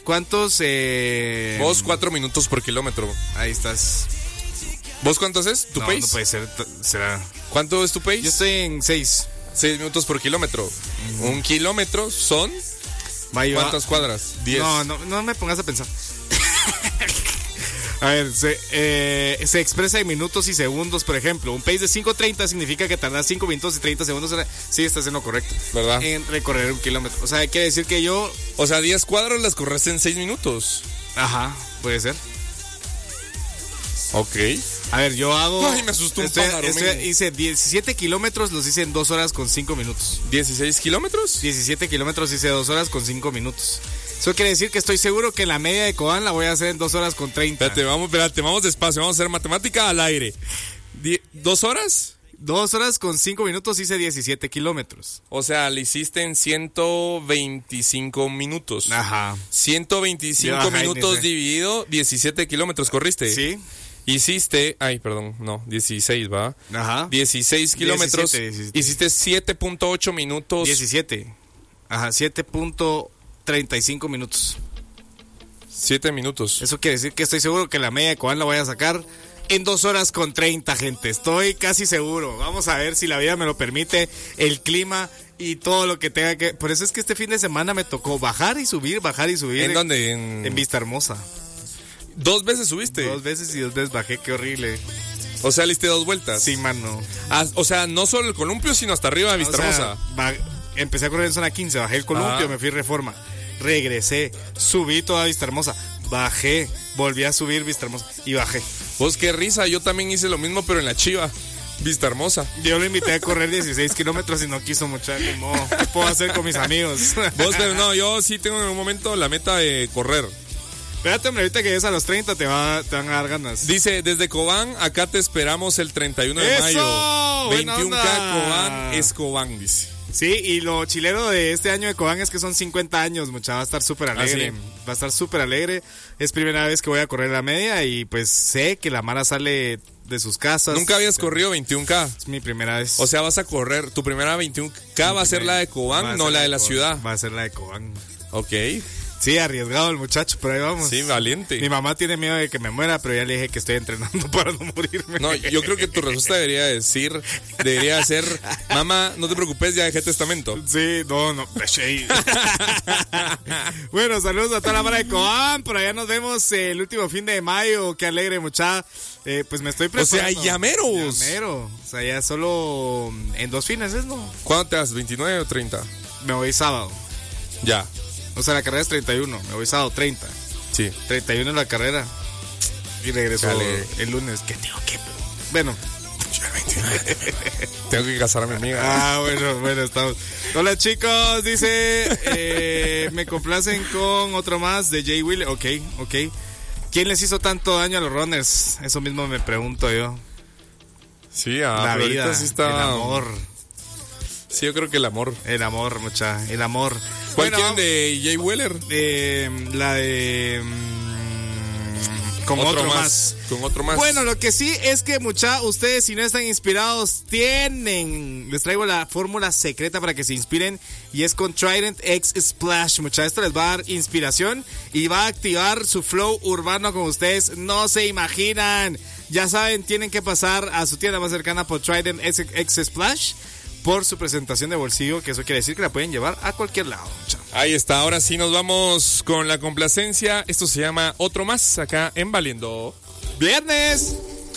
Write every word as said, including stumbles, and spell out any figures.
¿Cuántos? Eh... Vos cuatro minutos por kilómetro. Ahí estás. ¿Vos cuánto haces? ¿Tu no, pace? No puede ser, será. ¿Cuánto es tu pace? Yo estoy en seis. seis minutos por kilómetro. Mm. Un kilómetro son... Vaya, ¿cuántas cuadras? diez. No, no, no me pongas a pensar. A ver, se, eh, se expresa en minutos y segundos, por ejemplo. Un pace de cinco treinta significa que tardas cinco minutos y treinta segundos. En, sí, estás en lo correcto. ¿Verdad? En recorrer un kilómetro. O sea, quiere decir que yo... O sea, diez cuadras las corres en seis minutos. Ajá, puede ser. Ok. A ver, yo hago... Ay, me asustó un estoy, pájaro. estoy, hice diecisiete kilómetros, los hice en dos horas con cinco minutos. ¿dieciséis kilómetros? diecisiete kilómetros hice dos horas con cinco minutos. Eso quiere decir que estoy seguro que la media de Cobán la voy a hacer en dos horas con treinta. Espérate, vamos, espérate, vamos despacio, vamos a hacer matemática al aire. Die- ¿Dos horas? Dos horas con cinco minutos hice diecisiete kilómetros. O sea, le hiciste en ciento veinticinco minutos. Ajá. ciento veinticinco Ajá, minutos ese. dividido, diecisiete kilómetros corriste. Sí. Hiciste, ay, perdón, no, dieciséis, ¿va? Ajá. dieciséis kilómetros. diecisiete, diecisiete. Hiciste siete punto ocho minutos. diecisiete. Ajá, siete punto treinta y cinco minutos. siete minutos. Eso quiere decir que estoy seguro que la media de Cobán la voy a sacar en dos horas con treinta, gente. Estoy casi seguro. Vamos a ver si la vida me lo permite, el clima y todo lo que tenga que... Por eso es que este fin de semana me tocó bajar y subir, bajar y subir. ¿En dónde? En, En Vista Hermosa. ¿Dos veces subiste? Dos veces y dos veces bajé, qué horrible. O sea, le diste dos vueltas. Sí, mano. Ah, o sea, no solo el columpio, sino hasta arriba de Vista O sea, Hermosa. ba- empecé a correr en zona quince, bajé el columpio, Ajá. me fui Reforma. Regresé, subí toda Vista Hermosa, bajé, volví a subir Vista Hermosa y bajé. Vos qué risa, yo también hice lo mismo, pero en la Chiva. Vista Hermosa. Yo lo invité a correr dieciséis kilómetros y no quiso mucho. Ni modo. ¿Qué puedo hacer con mis amigos? Vos, pero no, yo sí tengo en un momento la meta de correr. Espérate, hombre, ahorita que llegues a los treinta te, va, te van a dar ganas. Dice, desde Cobán, acá te esperamos el treinta y uno de ¡Eso! mayo. ¡Buena veintiuno K onda! Cobán es Cobán, dice. Sí, y lo chilero de este año de Cobán es que son cincuenta años, mucha, va a estar súper alegre. ¿Ah, sí? Va a estar súper alegre. Es primera vez que voy a correr la media y pues sé que la Mara sale de sus casas. Nunca habías corrido veintiuno K. Es mi primera vez. O sea, vas a correr, tu primera veintiuno K va a ser la de Va Cobán, a no ser la de la Cobán. ciudad. Va a ser la de Cobán. Ok. Sí, arriesgado el muchacho, pero ahí vamos. Sí, valiente. Mi mamá tiene miedo de que me muera, pero ya le dije que estoy entrenando para no morirme. No, yo creo que tu respuesta debería decir, debería ser, mamá, no te preocupes, ya dejé testamento. Sí, no, no. Bueno, saludos a toda la Mara de Cobán. Por allá nos vemos eh, el último fin de mayo. Qué alegre, mucha. Eh, pues me estoy O sea, preparando. llameros. Llamero. O sea, ya solo en dos fines, ¿es no? ¿Cuándo te vas? ¿veintinueve o treinta? Me voy sábado. Ya, O sea, la carrera es treinta y uno. Me voy sábado treinta. sí. treinta y uno es la carrera. Y regreso Dale. el lunes. ¿Qué tengo que? Bueno. Tengo que casar a mi amiga. Ah, bueno, bueno, estamos. Hola, chicos, dice, eh, me complacen con otro más de Jay Wheeler. Ok, ok. ¿Quién les hizo tanto daño a los runners? Eso mismo me pregunto yo. Sí, ah, La pero vida, ahorita sí está... el amor, Sí, yo creo que el amor. el amor, mucha, el amor. ¿Cuál Bueno, quieren de Jay Weller? eh, la de... mm, con otro, más. Con otro más. Bueno, lo que sí es que mucha, ustedes si no están inspirados, tienen, les traigo la fórmula secreta para que se inspiren y es con Trident X Splash, mucha. Esto les va a dar inspiración y va a activar su flow urbano como ustedes no se imaginan. Ya saben, tienen que pasar a su tienda más cercana por Trident X Splash por su presentación de bolsillo, que eso quiere decir que la pueden llevar a cualquier lado, mucha. Ahí está, ahora sí nos vamos con la complacencia. Esto se llama Otro Más, acá en Valiendo ¡Viernes!